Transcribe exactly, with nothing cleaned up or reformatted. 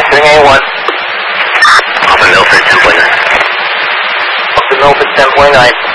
Doing A one. Alpha Milford, ten point nine. Alpha Milford, ten point nine.